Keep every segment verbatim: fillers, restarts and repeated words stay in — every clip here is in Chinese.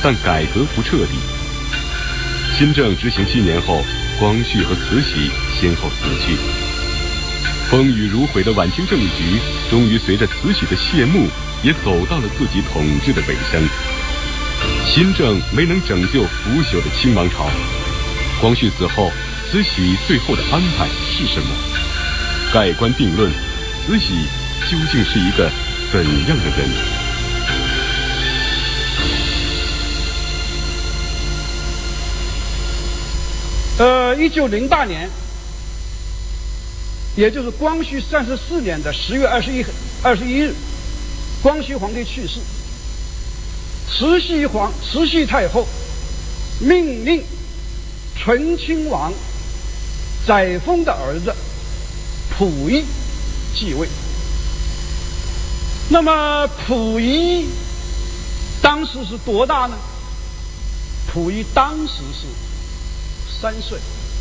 但改革不彻底。新政执行七年后，光绪和慈禧先后死去。风雨如晦的晚清政局，终于随着慈禧的谢幕，也走到了自己统治的尾声。新政没能拯救腐朽的清王朝。光绪死后，慈禧最后的安排是什么？盖棺定论，慈禧究竟是一个怎样的人？ 呃，一九零八年，也就是光绪三十四年的十月二十一二十一日，光绪皇帝去世，慈禧皇慈禧太后命令醇亲王载沣的儿子溥仪继位。那么溥仪当时是多大呢？溥仪当时是三岁。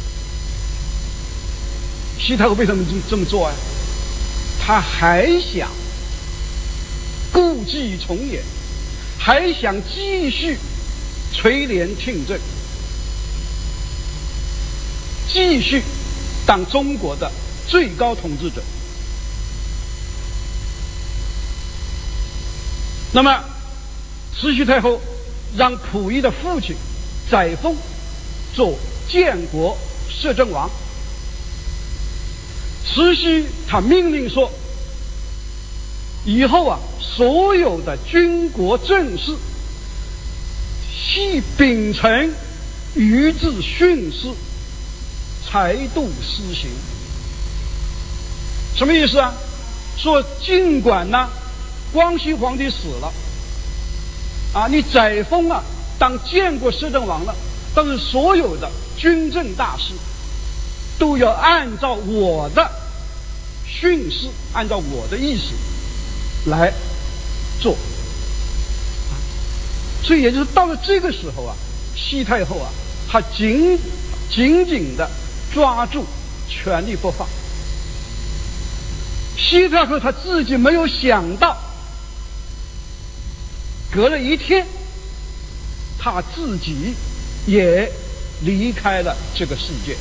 西太后为什么这么做啊？他还想故伎重演，还想继续垂帘听政，继续当中国的最高统治者。那么慈禧太后让溥仪的父亲载沣做建国摄政王。慈禧他命令说，以后啊，所有的军国政事系秉承愚智训示，裁度施行。什么意思啊？说尽管呢，光绪皇帝死了，啊，你载沣啊当建国摄政王了，但是所有的军政大事都要按照我的训示，按照我的意思来做。所以也就是到了这个时候啊，西太后啊，她紧紧紧的抓住权力不放。西太后她自己没有想到，隔了一天，她自己也离开了这个世界。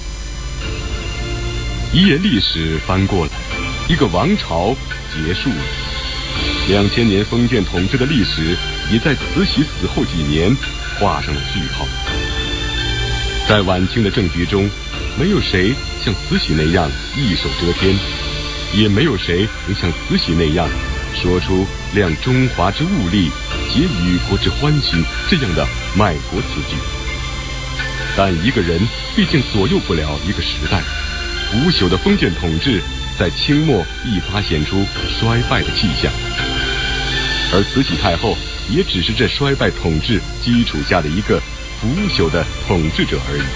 一页历史翻过来，一个王朝结束了。两千年封建统治的历史也在慈禧死后几年画上了句号。在晚清的政局中，没有谁像慈禧那样一手遮天，也没有谁能像慈禧那样说出量中华之物力，结与国之欢心这样的卖国词句。但一个人毕竟左右不了一个时代，腐朽的封建统治在清末亦发显出衰败的气象，而慈禧太后也只是这衰败统治基础下的一个腐朽的统治者而已。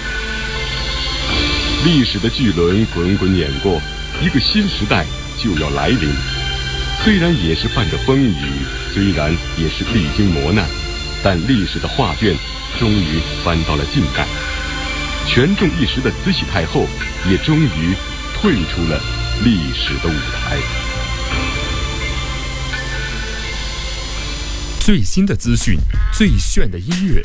历史的巨轮滚滚碾过，一个新时代就要来临。虽然也是伴着风雨，虽然也是历经磨难，但历史的画卷终于翻到了近代。权重一时的慈禧太后也终于退出了历史的舞台。 最新的资讯，最炫的音乐，